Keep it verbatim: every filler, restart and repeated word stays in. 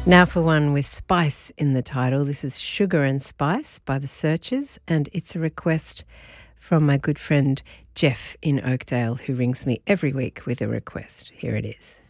Now for one with spice in the title. This is Sugar and Spice by The Searchers, and it's a request from my good friend Jeff in Oakdale, who rings me every week with a request. Here it is.